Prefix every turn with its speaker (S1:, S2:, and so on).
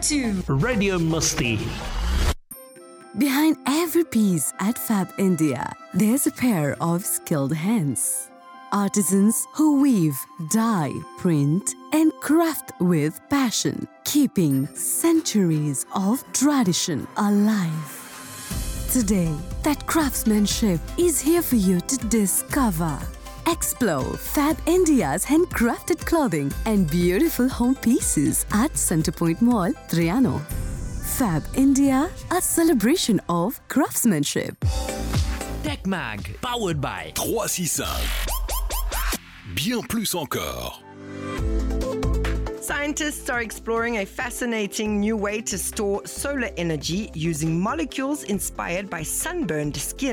S1: to
S2: Radio Musti.
S3: Behind every piece at Fab India, there's a pair of skilled hands. Artisans who weave, dye, print, and craft with passion, keeping centuries of tradition alive. Today, that craftsmanship is here for you to discover. Explore Fab India's handcrafted clothing and beautiful home pieces at Centrepoint Mall, Triano. Fab India, a celebration of craftsmanship.
S2: Tech Mag, powered by
S4: 365. Bien plus encore.
S5: Scientists are exploring a fascinating new way to store solar energy using molecules inspired by sunburned skin.